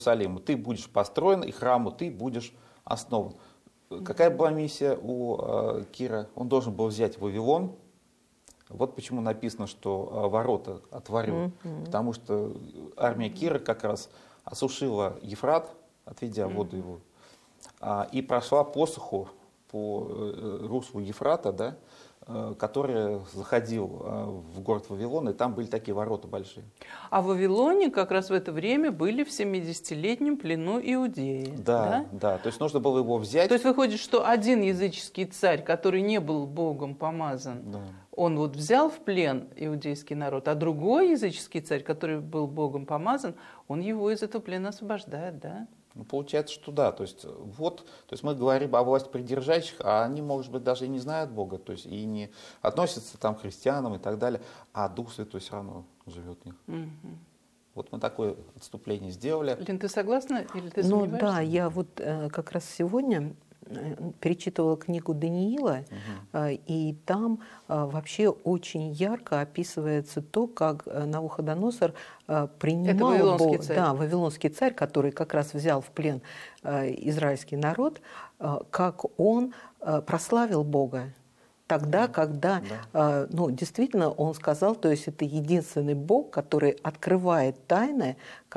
Иерусалиму ты будешь построен, и храму ты будешь основан. Какая была миссия у Кира? Он должен был взять Вавилон. Вот почему написано, что ворота отворю. Потому что армия Кира как раз осушила Ефрат, отведя воду его, и прошла посуху по руслу Ефрата, да, который заходил в город Вавилон, и там были такие ворота большие. А в Вавилоне как раз в это время были в 70-летнем плену иудеи. Да, да, то есть нужно было его взять. То есть выходит, что один языческий царь, который не был Богом помазан, Да. он вот взял в плен иудейский народ, а другой языческий царь, который был Богом помазан, он его из этого плена освобождает, да? Ну, получается, что да. То есть, вот, то есть мы говорим о власти придержащих, а они, может быть, даже и не знают Бога, то есть и не относятся там к христианам и так далее, а Дух Святой все равно живет в них. Вот мы такое отступление сделали. Лин, ты согласна или ты Ну сомневаешься? да, я вот как раз сегодня перечитывала книгу Даниила, и там вообще очень ярко описывается то, как Навуходоносор принимал Это вавилонский царь. Да, вавилонский царь, который как раз взял в плен израильский народ, как он прославил Бога. Тогда, когда, ну, действительно, он сказал, то есть это единственный Бог, который открывает тайны,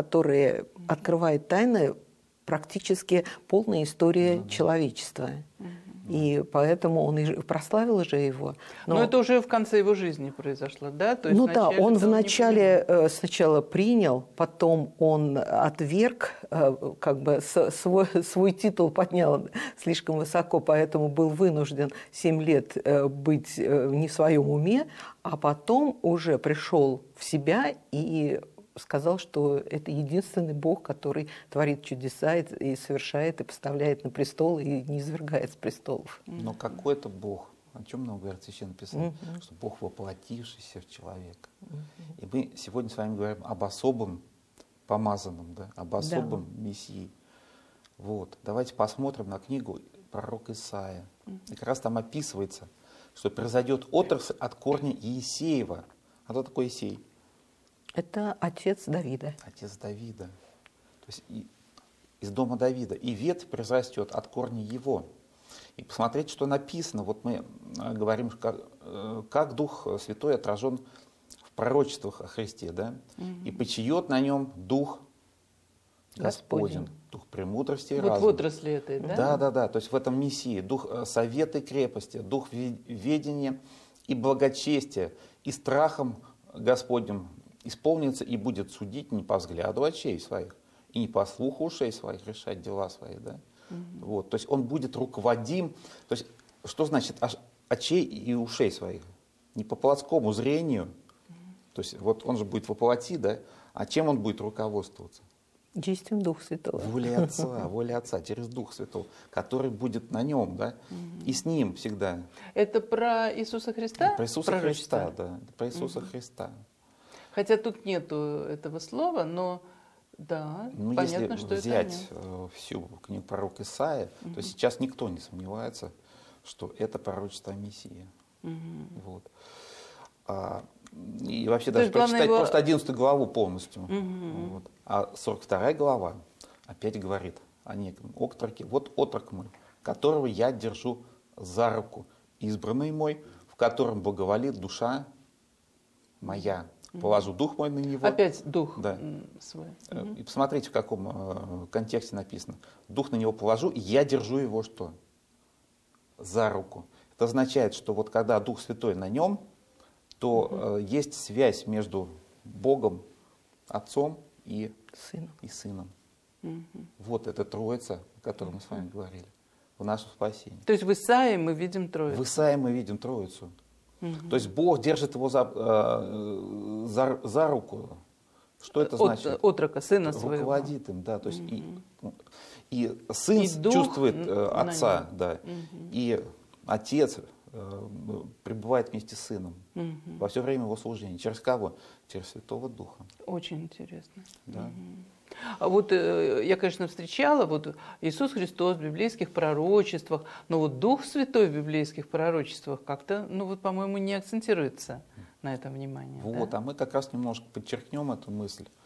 практически полная история человечества. И поэтому он и прославил же его. Но это уже в конце его жизни произошло, да? То есть ну да, он вначале сначала принял, потом он отверг, как бы свой титул поднял слишком высоко, поэтому был вынужден 7 лет быть не в своем уме, а потом уже пришел в себя и сказал, что это единственный Бог, который творит чудеса и совершает, и поставляет на престол, и не низвергает с престолов. Но какой это Бог? О чем нам говорит Священное Писание? Что Бог, воплотившийся в человека. И мы сегодня с вами говорим об особом помазанном, да? Об особом Мессии. Вот. Давайте посмотрим на книгу пророка Исаия. И как раз там описывается, что произойдет отрасль от корня Иисеева. А кто такой Иисей? Это отец Давида. Отец Давида. То есть из дома Давида. И ветвь произрастет от корня его. И посмотрите, что написано. Вот мы говорим, как Дух Святой отражен в пророчествах о Христе. Да? И почиет на нем Дух Господень. Дух премудрости и разума. Вот в отрасли этой, да? Да. То есть в этом Мессии. Дух совета и крепости, Дух ведения и благочестия, и страхом Господним исполнится и будет судить не по взгляду очей своих, и не по слуху ушей своих решать дела свои. Да? Вот, то есть он будет руководим. То есть, что значит очей и ушей своих? Не по плотскому зрению. То есть вот он же будет воплоти, да? А чем он будет руководствоваться? Действием Духа Святого. Воля Отца, через Дух Святого, который будет на нем, да? И с ним всегда. Это про Иисуса Христа? Про Иисуса Христа, да. Про Иисуса Христа. Хотя тут нету этого слова, но да, ну, понятно, если что взять это всю книгу пророка Исаия, то сейчас никто не сомневается, что это пророчество о Мессии. Вот. И вообще то даже прочитать его... просто 11 главу полностью. Вот. А 42 глава опять говорит о неком отроке. Вот отрок мой, которого я держу за руку, избранный мой, в котором благоволит душа моя. Положу дух мой на него. Опять дух свой. И посмотрите, в каком контексте написано. Дух на него положу, и я держу его что? За руку. Это означает, что вот когда Дух Святой на нем, то есть связь между Богом, Отцом и Сыном. Вот эта Троица, о которой мы с вами говорили, в нашем спасении. То есть в Исаии мы видим Троицу. В Исаии мы видим Троицу. То есть Бог держит его за руку. Что это значит? Отрока, сына своего. Руководит им, да. То есть и сын и чувствует отца, да. И отец пребывает вместе с сыном во все время его служения. Через кого? Через Святого Духа. Очень интересно. Да. А вот я, конечно, встречала вот Иисус Христос в библейских пророчествах, но вот Дух Святой в библейских пророчествах как-то, ну вот, по-моему, не акцентируется на этом внимание. Вот, да? а мы как раз немножко подчеркнем эту мысль.